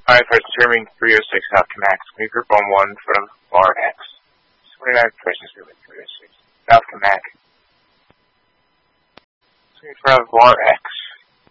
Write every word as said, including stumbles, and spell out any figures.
Alright, for streaming three oh six South Camac, screen group on one in front of bar X. twenty-nine person streaming three oh six South Camac. Screen in front of bar X.